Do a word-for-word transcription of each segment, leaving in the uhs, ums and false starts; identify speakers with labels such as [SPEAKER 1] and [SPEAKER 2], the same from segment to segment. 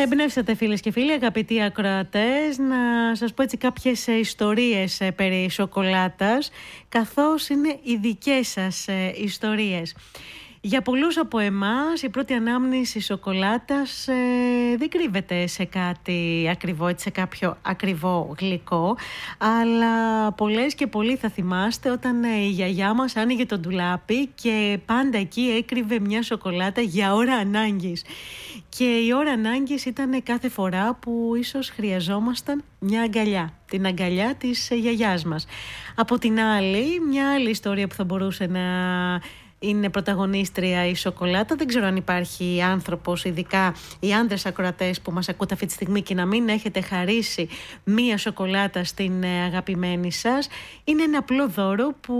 [SPEAKER 1] εμπνεύσατε, φίλες και φίλοι, αγαπητοί ακροατές, να σας πω έτσι κάποιες ιστορίες περί σοκολάτας, καθώς είναι οι δικές σας ιστορίες. Για πολλούς από εμάς η πρώτη ανάμνηση σοκολάτας ε, δεν κρύβεται σε κάτι ακριβό, έτσι, σε κάποιο ακριβό γλυκό, αλλά πολλές και πολλοί θα θυμάστε όταν ε, η γιαγιά μας άνοιγε το ντουλάπι και πάντα εκεί έκρυβε μια σοκολάτα για ώρα ανάγκης. Και η ώρα ανάγκης ήταν κάθε φορά που ίσως χρειαζόμασταν μια αγκαλιά, την αγκαλιά της ε, γιαγιάς μας. Από την άλλη, μια άλλη ιστορία που θα μπορούσε να είναι πρωταγωνίστρια η σοκολάτα. Δεν ξέρω αν υπάρχει άνθρωπος, ειδικά οι άντρες ακροατές που μας ακούτε αυτή τη στιγμή, και να μην έχετε χαρίσει μία σοκολάτα στην αγαπημένη σας. Είναι ένα απλό δώρο που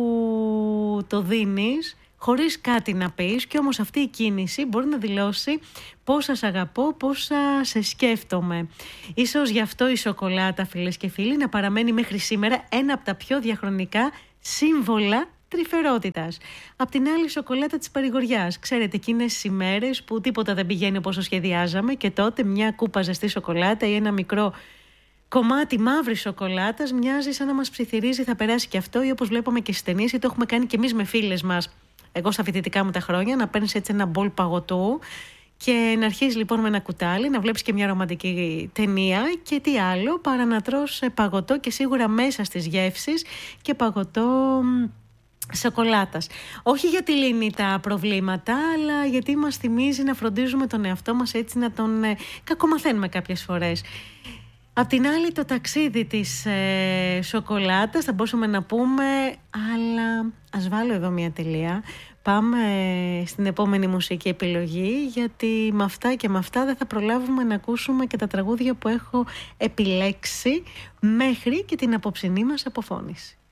[SPEAKER 1] το δίνεις χωρίς κάτι να πεις, και όμως αυτή η κίνηση μπορεί να δηλώσει πόσα σ' αγαπώ, πόσα σε σκέφτομαι. Ίσως γι' αυτό η σοκολάτα, φίλες και φίλοι, να παραμένει μέχρι σήμερα ένα από τα πιο διαχρονικά σύμβολα τρυφερότητας. Απ' την άλλη, η σοκολάτα της παρηγοριάς. Ξέρετε, εκείνες οι μέρες που τίποτα δεν πηγαίνει όπως το σχεδιάζαμε, και τότε μια κούπα ζεστή σοκολάτα ή ένα μικρό κομμάτι μαύρης σοκολάτας μοιάζει σαν να μας ψιθυρίζει θα περάσει και αυτό, ή όπως βλέπουμε και στις ταινίες, ή το έχουμε κάνει και εμείς με φίλες μας. Εγώ στα φοιτητικά μου τα χρόνια, να παίρνεις έτσι ένα μπολ παγωτού και να αρχίζεις λοιπόν με ένα κουτάλι, να βλέπεις και μια ρομαντική ταινία, και τι άλλο παρά να τρως παγωτό, και σίγουρα μέσα στις γεύσεις και παγωτό σοκολάτας. Όχι γιατί λύνει τα προβλήματα, αλλά γιατί μας θυμίζει να φροντίζουμε τον εαυτό μας, έτσι να τον ε, κακομαθαίνουμε κάποιες φορές. Απ' την άλλη, το ταξίδι της ε, σοκολάτας θα μπορούσαμε να πούμε, αλλά ας βάλω εδώ μια τελεία. Πάμε ε, στην επόμενη μουσική επιλογή, γιατί με αυτά και με αυτά δεν θα προλάβουμε να ακούσουμε και τα τραγούδια που έχω επιλέξει μέχρι και την απόψινή μας αποφώνηση.